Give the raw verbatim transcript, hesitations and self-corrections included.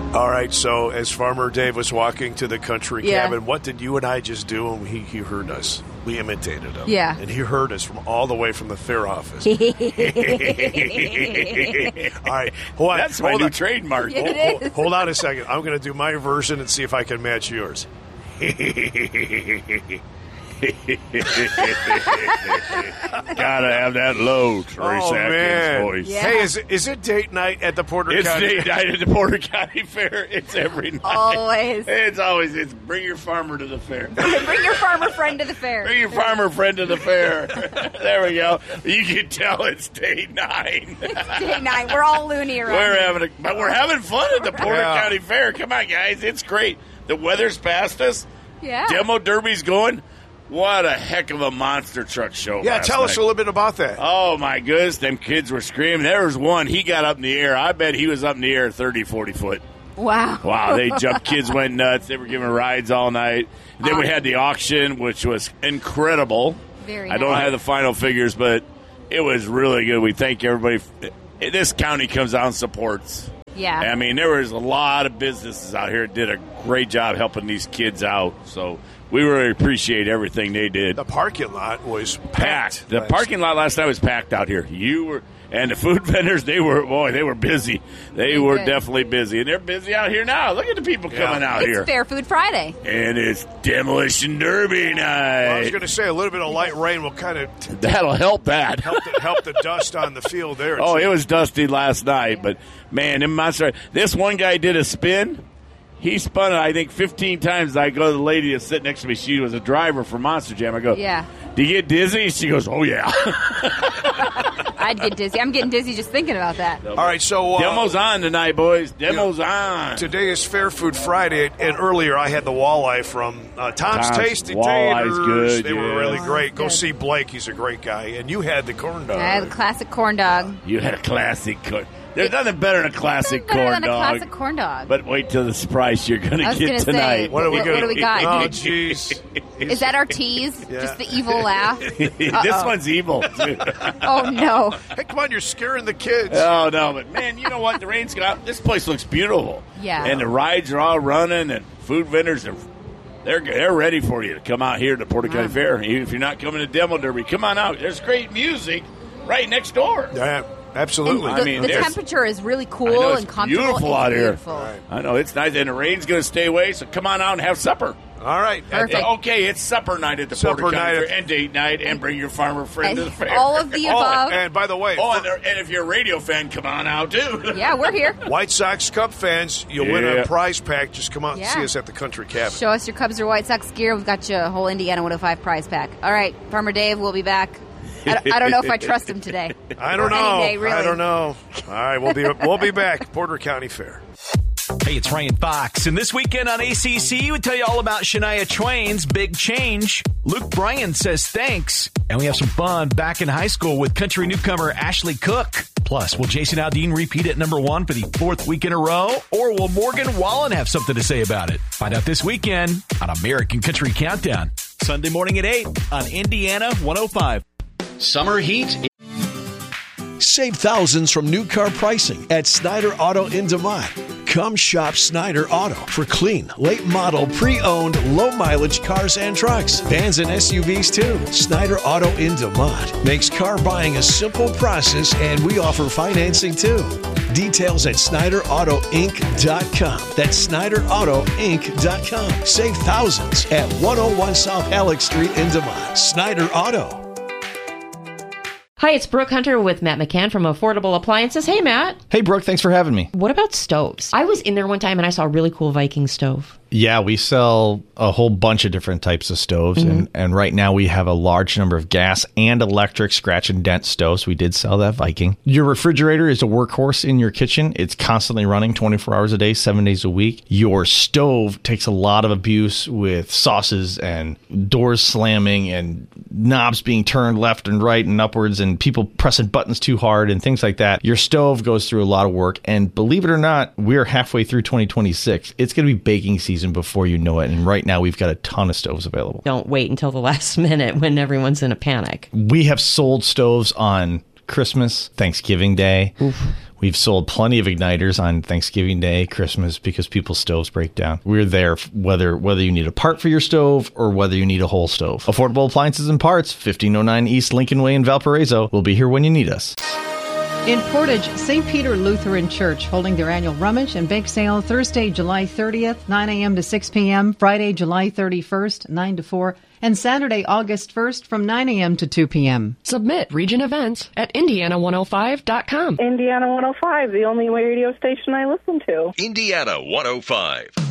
All right, so as Farmer Dave was walking to the country Yeah. cabin, what did you and I just do when he, he heard us? We imitated him. Yeah. And he heard us from all the way from the fair office. All right, hold on. That's my hold new on. trademark. Yeah. Hold, It hold- is. hold on a second. I'm going to do my version and see if I can match yours. Gotta have that low Trace Oh, Atkins man. voice. Yeah. Hey, is it, is it date night at the Porter It's County? date night at the Porter County Fair. It's every night. Always. It's always. It's bring your farmer to the fair. Bring your farmer friend to the fair. Bring your farmer friend to the fair. There we go. You can tell it's day nine. Day night. We're all loony around. We're here. having, a, but we're having fun at the Porter Yeah. County Fair. Come on, guys, it's great. The weather's past us. Yeah. Demo Derby's going. What a heck of a monster truck show! Yeah, last tell us night. a little bit about that. Oh, my goodness. Them kids were screaming. There was one. He got up in the air. I bet he was up in the air thirty, forty foot. Wow. Wow, they jumped. Kids went nuts. They were giving rides all night. Then we had the auction, which was incredible. Very I don't nice. have the final figures, but it was really good. We thank everybody. This county comes out and supports. Yeah. I mean, there was a lot of businesses out here that did a great job helping these kids out. So we really appreciate everything they did. The parking lot was packed. Packed. The last- parking lot last night was packed out here. You were, and the food vendors, they were, boy, they were busy. They were good. definitely busy, and they're busy out here now. Look at the people Yeah. coming out It's here. Fair Food Friday. And it's Demolition Derby Well, I was night. going to say a little bit of light rain will kind of t- That'll help that. help the, help the dust on the field there. Oh, it was dusty last night, but man, them monster. This one guy did a spin. He spun it, I think, fifteen times. I go to the lady that's sitting next to me. She was a driver for Monster Jam. I go, Yeah. Do you get dizzy? She goes, oh, yeah. I'd get dizzy. I'm getting dizzy just thinking about that. All right, so uh, Demo's on tonight, boys. Demo's on. today is Fair Food Friday, and earlier I had the walleye from uh, Tom's, Tom's Tasty Walleye's Taters. good, They were yeah. really great. Go Good. see Blake; he's a great guy. And you had the corn dog. I had the classic corn dog. You had a classic corn. There's nothing better than a classic Better corn than a dog. classic corn dog. But wait till the surprise you're going I to was get gonna say, tonight. What are we What- going what do we got? Oh, jeez. Is that our tease? Yeah. Just the evil laugh? This one's evil. too. Oh, no. Hey, come on! You're scaring the kids. Oh, no, but man, you know what? The rain's got out. This place looks beautiful. Yeah. And the rides are all running, and food vendors are they're they're ready for you to come out here to Porter County Fair. Even if you're not coming to Demo Derby, come on out. There's great music right next door. Yeah, absolutely. And I the, mean, the there's- temperature is really cool I know, it's and comfortable. beautiful It's out here. beautiful. Right. I know it's nice, and the rain's going to stay away. So come on out and have supper. All right. Perfect. Okay, it's supper night at the Supper Porter County night. Fair and date night, and bring your farmer friend to the And fair. all of the Oh, above. and by the way, Oh, and, there- and if you're a radio fan, come on out too. Yeah, we're here. White Sox Cup fans, you'll win Yeah. a prize pack. Just come out and Yeah. see us at the Country Cabin. Show us your Cubs or White Sox gear. We've got you a whole Indiana one oh five prize pack. All right, Farmer Dave will be back. I don't, I don't know if I trust him today. I don't Or any know. day, really. I don't know. All right, we'll be we'll be back. Porter County Fair. Hey, it's Ryan Fox, and this weekend on A C C, we tell you all about Shania Twain's Big Change. Luke Bryan says thanks, and we have some fun back in high school with country newcomer Ashley Cook. Plus, will Jason Aldean repeat at number one for the fourth week in a row, or will Morgan Wallen have something to say about it? Find out this weekend on American Country Countdown, Sunday morning at eight on Indiana one oh five. Summer heat. Save thousands from new car pricing at Snyder Auto in DeMont. Come shop Snyder Auto for clean, late model, pre-owned, low mileage cars and trucks. Vans and S U Vs too. Snyder Auto in DeMont makes car buying a simple process, and we offer financing too. Details at Snyder Auto Inc dot com. That's Snyder Auto Inc dot com. Save thousands at one oh one South Alex Street in DeMont. Snyder Auto. Hi, it's Brooke Hunter with Matt McCann from Affordable Appliances. Hey, Matt. Hey, Brooke, thanks for having me. What about stoves? I was in there one time and I saw a really cool Viking stove. Yeah, we sell a whole bunch of different types of stoves, Mm-hmm. and, and right now we have a large number of gas and electric scratch and dent stoves. We did sell that Viking. Your refrigerator is a workhorse in your kitchen. It's constantly running twenty-four hours a day, seven days a week. Your stove takes a lot of abuse with sauces and doors slamming and knobs being turned left and right and upwards and people pressing buttons too hard and things like that. Your stove goes through a lot of work, and believe it or not, we're halfway through twenty twenty-six. It's going to be baking season before you know it, and right now we've got a ton of stoves available. Don't wait until the last minute when everyone's in a panic. We have sold stoves on Christmas, Thanksgiving Day. Oof. We've sold plenty of igniters on Thanksgiving Day, Christmas, because people's stoves break down. We're there whether whether you need a part for your stove or whether you need a whole stove. Affordable Appliances and Parts, fifteen oh nine East Lincoln Way in Valparaiso. We'll be here when you need us. In Portage, Saint Peter Lutheran Church holding their annual rummage and bake sale Thursday, July thirtieth, nine a.m. to six p.m., Friday, July thirty-first, nine to four, and Saturday, August first from nine a.m. to two p.m. Submit Region Events at Indiana one oh five dot com. Indiana one oh five, the only radio station I listen to. Indiana one oh five.